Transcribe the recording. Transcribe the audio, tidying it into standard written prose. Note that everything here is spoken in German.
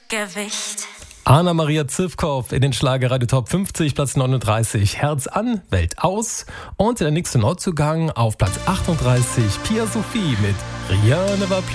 Gewicht. Anna-Maria Zivkow in den Schlagerradio Top 50, Platz 39, Herz an, Welt aus. Und der nächste Neuzugang auf Platz 38, Pia Sophie mit Rien ne va plus.